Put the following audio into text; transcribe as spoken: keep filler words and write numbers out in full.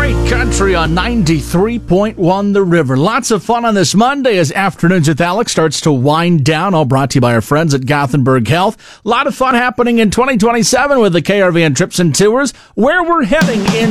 Great country on ninety-three point one The River. Lots of fun on this Monday as Afternoons with Alex starts to wind down, all brought to you by our friends at Gothenburg Health. A lot of fun happening in twenty twenty-seven with the K R V and Trips and Tours. Where we're heading in